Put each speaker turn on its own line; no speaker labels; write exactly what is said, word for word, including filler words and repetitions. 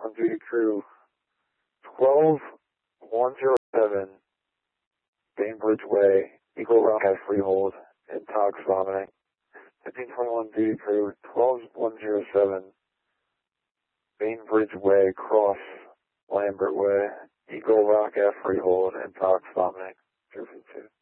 On duty crew twelve one zero seven, Bainbridge Way, Eagle Rock at Freehold, intox vomiting. fifteen twenty-one duty crew twelve one zero seven, Bainbridge Way, Cross, Lambert Way, Eagle Rock at Freehold, intox vomiting. zero two.